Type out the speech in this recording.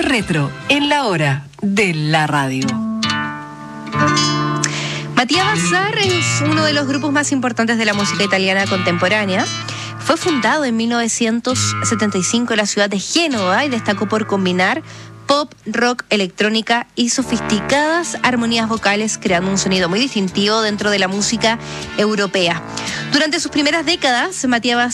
Retro, en la hora de la radio. Matías Bazar es uno de los grupos más importantes de la música italiana contemporánea. Fue fundado en 1975 en la ciudad de Génova y destacó por combinar pop, rock, electrónica y sofisticadas armonías vocales, creando un sonido muy distintivo dentro de la música europea. Durante sus primeras décadas, Matías